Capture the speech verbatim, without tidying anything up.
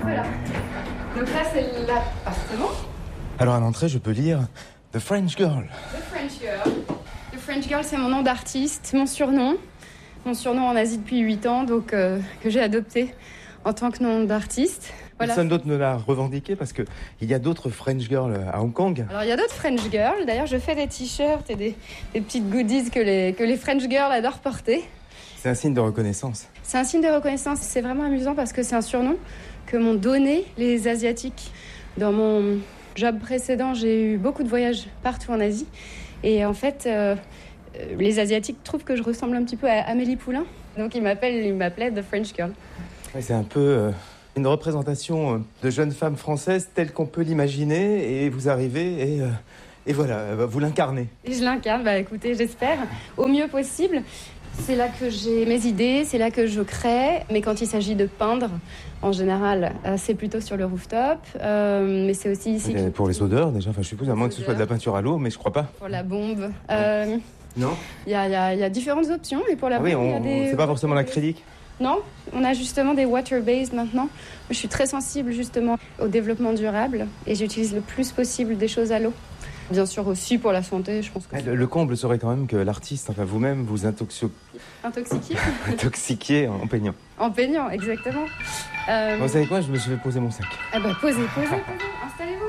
Voilà. Donc là, c'est l'appartement. Alors à l'entrée, je peux lire The French Girl. The French Girl. The French Girl, c'est mon nom d'artiste, mon surnom. Mon surnom en Asie depuis huit ans, donc euh, que j'ai adopté en tant que nom d'artiste. Voilà. Personne d'autre ne l'a revendiqué parce qu'il y a d'autres French Girls à Hong Kong. Alors il y a d'autres French Girls. D'ailleurs, je fais des t-shirts et des, des petites goodies que les, que les French Girls adorent porter. C'est un signe de reconnaissance. C'est un signe de reconnaissance. C'est vraiment amusant parce que c'est un surnom que m'ont donné les Asiatiques. Dans mon job précédent, j'ai eu beaucoup de voyages partout en Asie. Et en fait, euh, les Asiatiques trouvent que je ressemble un petit peu à Amélie Poulain. Donc ils m'appellent, ils m'appelaient The French Girl. Ouais, c'est un peu euh, une représentation de jeune femme française telle qu'on peut l'imaginer. Et vous arrivez et, euh, et voilà, vous l'incarnez. Et je l'incarne, bah écoutez, j'espère, au mieux possible. C'est là que j'ai mes idées, c'est là que je crée. Mais quand il s'agit de peindre, en général, euh, c'est plutôt sur le rooftop. Euh, mais c'est aussi ici. Et pour les odeurs, déjà, enfin, je suppose, à moins que ce soit de la peinture à l'eau, mais je crois pas. Pour la bombe. Euh, non. Il y a, y, a, y a différentes options. Et pour la ah bombe, oui, on, il y a des. C'est pas forcément l'acrylique. Non, on a justement des water-based maintenant. Je suis très sensible justement au développement durable et j'utilise le plus possible des choses à l'eau. Bien sûr aussi pour la santé, je pense que... Le, le comble serait quand même que l'artiste, enfin vous-même, vous intoxi... Intoxiquiez intoxiquiez en peignant. En peignant, exactement. Euh... Vous savez quoi, je me suis fait poser mon sac. Ah bah posez, posez, posez, installez-vous.